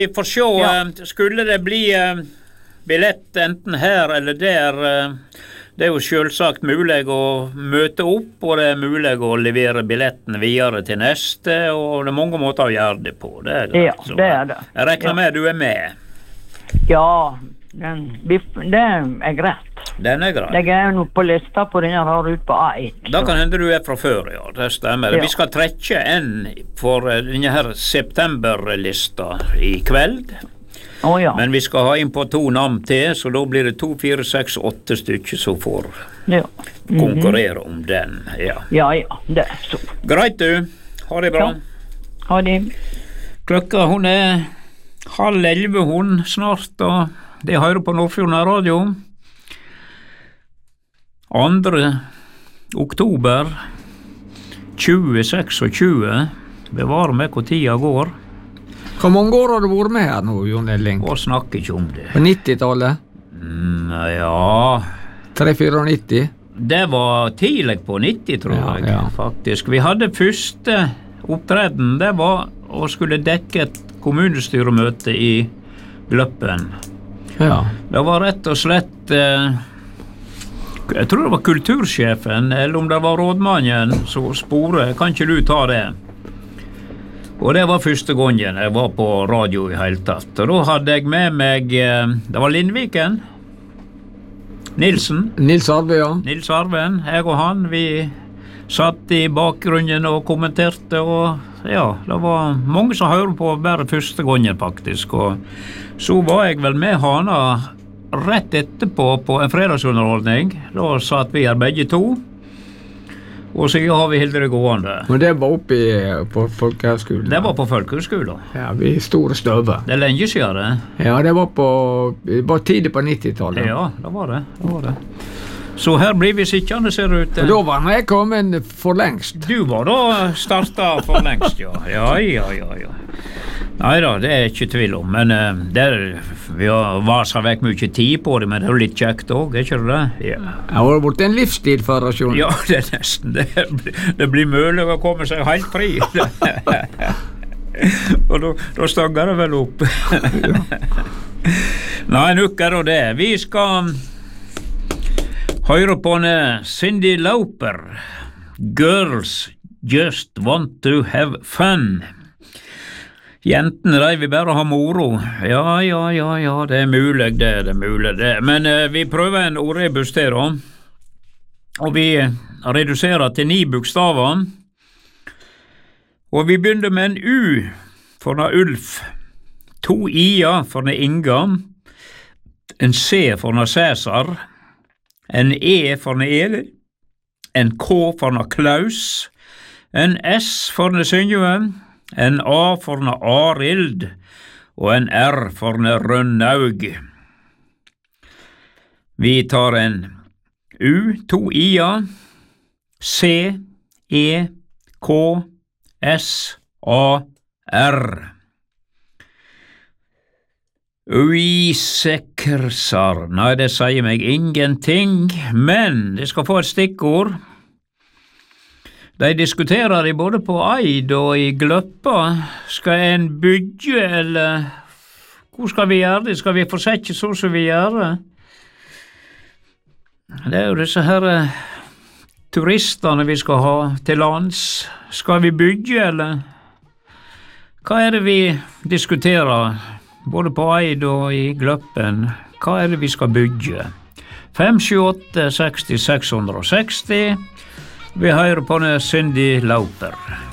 Vi får se, skulle det bli billett enten her eller der, det jo selvsagt mulig å møte opp, og det mulig å levere billetten videre til neste, og det mange måter å gjøre det på. Det Ja, det det. Jeg regner med du med. Ja, det greit. Den grei. Jeg nå på lista på den jeg har ut på A1. Da kan hende du fra før, ja. Det stemmer. Ja. Vi skal trekke en for denne her septemberlista i kveld. Ja. Men vi skal ha inn på 2 navn til, så da blir det 2, 4, 6, 8 stykker som får konkurrere om den. Ja, det så. Greit du. Ha det bra. Ja. Ha det. Klokka hun 10:30 hun snart, og det hører på Nordfjorden Radio. 2. oktober 2026. Bevare meg hvor tida går. Hvor mange år har du vært med her nå, Jon Elling? Og snakker ikke om det. På 90-tallet? Ja 3-94? Det var tidlig på 90, tror jeg, faktisk. Vi hadde første opptreden, det var å skulle dekke et kommunestyremøte i Gløppen. Ja. Det var rett og slett jeg tror det var kultursjefen, eller om det var rådmannen som sporet, kan ikke du ta det? Og det var første gangen jeg var på radio i hele tatt. Og da hadde jeg med meg, det var Lindviken, Nilsen. Nils Arve, ja. Nils Arven, jeg og han, vi satt i bakgrunnen og kommenterte, og ja, det var mange som hører på bare første gangen faktisk. Og så var jeg vel med Hana rett etterpå på en fredagsunderholdning. Da satt vi her begge to. Og så har vi helt det gående. Men det var oppe på Folkehøgskolen? Det var på Folkehøgskolen. Ja, vi store støver. Det lenge siden det. Ja, det var tidlig på 90-tallet. Ja, det var det. Så her blir vi sittende, ser det ut. Og da var jeg kommet for lengst. Du var da startet for lengst, ja. Ja. Neida, det ikke tvil om, men vi har vaset vekk mye tid på det, men det jo litt kjekt også, ikke det? Ja. Det har vært en livsstil for oss, Jon. Ja, det nesten. Det blir mulig å komme seg helt fri. Og da stanger det vel opp. Nei, nok da det. Vi skal høre på Cyndi Lauper. Girls just want to have fun. Jentene, de vil bare ha moro. Ja, det mulig, det mulig, det. Men vi prøver en ordrebus til da. Og vi reduserer til 9 bokstaver. Og vi begynner med en U for en Ulf. 2 I-er for en Inga. En C for en Cæsar. En E for en Eli. En K for en Klaus. En S for en Synjø. En A for en Arild, og en R for en Rønnaug. Vi tar en U, 2 I-er, C, E, K, S, A, R. Uisekersar, nei, det sier meg ingenting, men det skal få et stikkord. De diskuterer de både på Eid og i Gløppa. Skal en bygge, eller hvor skal vi gjøre det? Skal vi forsette så som vi gjør det? Det jo disse her turistene vi skal ha til lands. Skal vi bygge, eller? Hva det vi diskuterer, både på Eid og i Gløppen? Hva det vi skal bygge? 578 60 660. Vi hører på Cyndi Lauper.